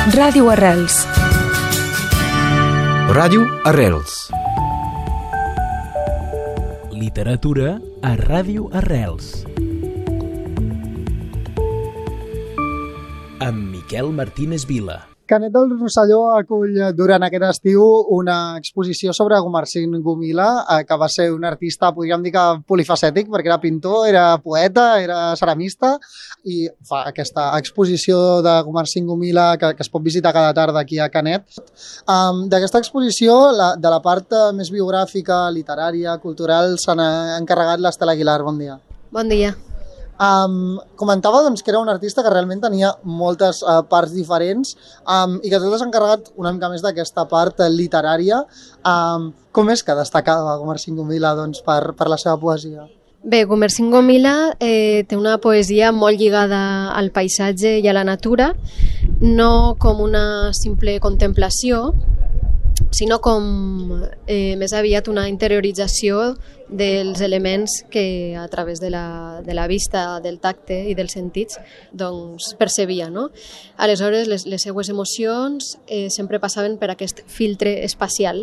Ràdio Arrels. Ràdio Arrels. Literatura a Ràdio Arrels. Amb Miquel Martínez Vila. Canet del Rosselló acull durant aquest estiu una exposició sobre Gumersind Gumila, que va ser un artista, podríem dir que polifacètic, perquè era pintor, era poeta, era ceramista, i fa aquesta exposició de Gumersind Gumila que es pot visitar cada tarda aquí a Canet. D'aquesta exposició, de la part més biogràfica, literària, cultural, se n'ha encarregat l'Estela Aguilar. Bon dia. Bon dia. Comentava que era un artista que realment tenia moltes parts diferents i que tu t'has encarregat una mica més d'aquesta part literària. Com és que destacava Gumersind Gumila per la seva poesia? Bé, Gumersind Gumila té una poesia molt lligada al paisatge i a la natura, no com una simple contemplació, sinó com més aviat una interiorització dels elements que a través de la vista, del tacte i dels sentits percebia. No? Aleshores, les seues emocions sempre passaven per aquest filtre espacial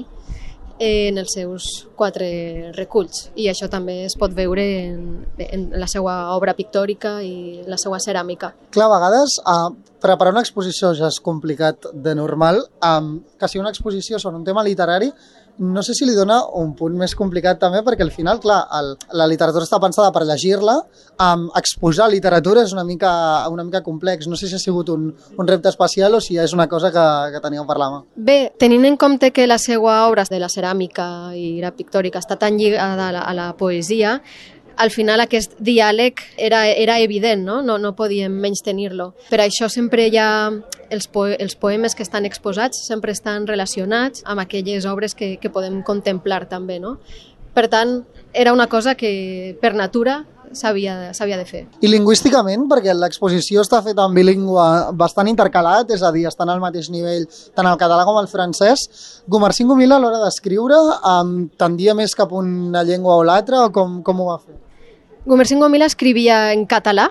en els seus 4 reculls, i això també es pot veure en la seva obra pictòrica i la seva ceràmica. Clar, a vegades preparar una exposició ja és complicat de normal, que sigui una exposició sobre un tema literari no sé si li dona un punt més complicat també, perquè al final, clar, la literatura està pensada per llegir-la, exposar literatura és una mica complex. No sé si ha sigut un repte especial o si és una cosa que teníeu per la mà. Bé, tenint en compte que la seva obra de la ceràmica i la pictòrica està tan lligada a la poesia, al final aquest diàleg era evident, no podíem menys-tenir-lo. Per això sempre hi ha els poemes que estan exposats, sempre estan relacionats amb aquelles obres que podem contemplar també. No? Per tant, era una cosa que per natura s'havia de fer. I lingüísticament, perquè l'exposició està feta en bilingüe bastant intercalat, és a dir, estan al mateix nivell tant el català com el francès, Gumersind Gumila a l'hora d'escriure tendia més cap a una llengua o l'altra, o com ho va fer? Gumersind Gumila escrivia en català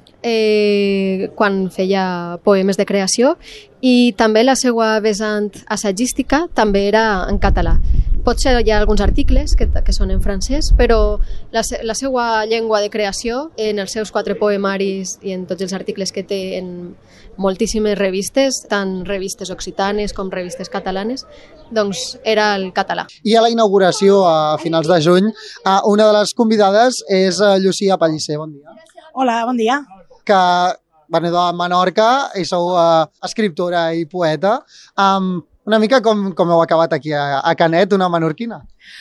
quan feia poemes de creació, i també la seva vessant assagística també era en català. Potser hi ha alguns articles que són en francès, però la seva llengua de creació, en els seus 4 poemaris i en tots els articles que té en moltíssimes revistes, tant revistes occitanes com revistes catalanes, doncs era el català. I a la inauguració a finals de juny, una de les convidades és Llucia Pellicer. Bon dia. Hola, bon dia. Que veneu de Menorca i sou escriptora i poeta. Una mica com heu acabat aquí a Canet, una menorquina?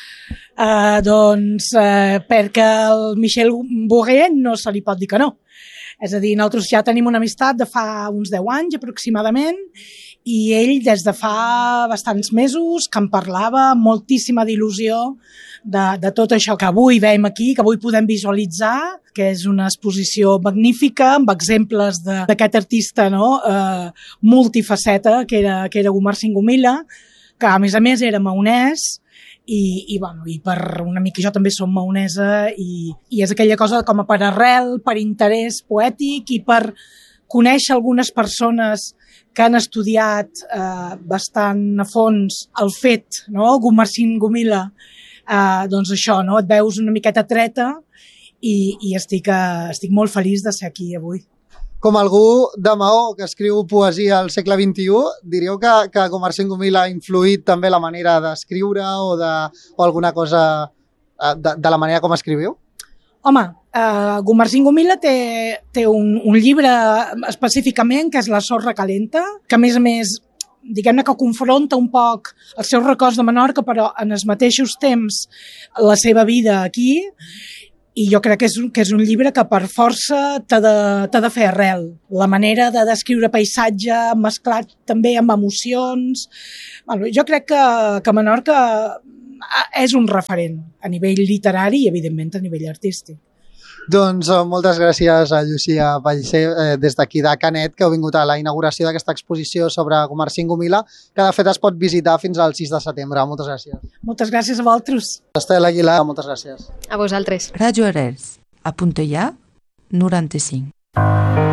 Perquè el Michel Bourret no se li pot dir que no. És a dir, nosaltres ja tenim una amistat de fa uns 10 anys aproximadament, i ell des de fa bastants mesos que em parlava moltíssima d'il·lusió de tot això que avui veiem aquí, que avui podem visualitzar, que és una exposició magnífica amb exemples d'aquest artista multifaceta que era Gumersind Gumila, que a més era maonès, i per una mica jo també som maonesa, i és aquella cosa com a per arrel, per interès poètic i per conèixer algunes persones que han estudiat bastant a fons el fet, Gumersind Gumila, doncs això, et veus una miqueta treta, i estic molt feliç de ser aquí avui. Com algú de Maó que escriu poesia al segle XXI, diríeu que Gumersind Gumila ha influït també la manera d'escriure o alguna cosa de la manera com escriviu? Home, Gumersind Gumila té un llibre específicament que és La sorra calenta, que a més diguem-ne que confronta un poc els seus records de Menorca, però en els mateixos temps la seva vida aquí, i jo crec que és un llibre que per força t'ha de fer arrel. La manera de descriure paisatge mesclat també amb emocions. Jo crec que Menorca és un referent a nivell literari i, evidentment, a nivell artístic. Doncs moltes gràcies a Llucia Pellicer des d'aquí de Canet, que heu vingut a la inauguració d'aquesta exposició sobre Gumersind Gumila, que de fet es pot visitar fins al 6 de setembre. Moltes gràcies. Moltes gràcies a vosaltres. Estela Aguilar, moltes gràcies. A vosaltres. Ràdio Arrels, a Puntellà, 95.